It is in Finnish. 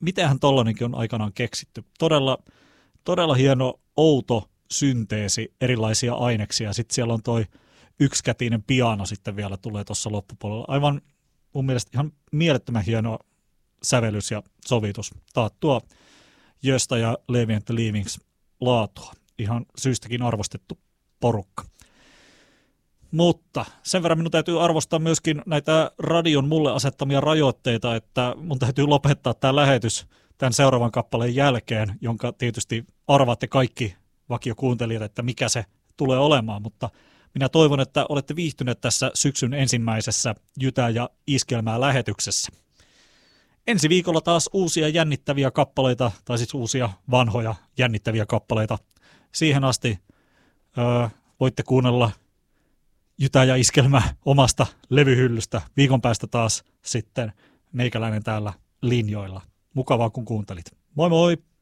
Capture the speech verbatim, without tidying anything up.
mitenhän tollanenkin on aikanaan keksitty. Todella, todella hieno, outo synteesi, erilaisia aineksia. Sitten siellä on toi yksikätinen piano sitten vielä tulee tuossa loppupuolella. Aivan mun mielestä ihan mielettömän hieno sävellys ja sovitus. Taattua Jöstä ja Levi and the Leavings laatua. Ihan syystäkin arvostettu porukka. Mutta sen verran minun täytyy arvostaa myöskin näitä radion mulle asettamia rajoitteita, että mun täytyy lopettaa tämä lähetys tämän seuraavan kappaleen jälkeen, jonka tietysti arvaatte kaikki vakiokuuntelijat, että mikä se tulee olemaan, mutta minä toivon, että olette viihtyneet tässä syksyn ensimmäisessä Jytää ja Iskelmää lähetyksessä. Ensi viikolla taas uusia jännittäviä kappaleita, tai siis uusia vanhoja jännittäviä kappaleita. Siihen asti öö, voitte kuunnella Jytää ja Iskelmää omasta levyhyllystä. Viikon päästä taas sitten meikäläinen täällä linjoilla. Mukavaa kun kuuntelit. Moi moi!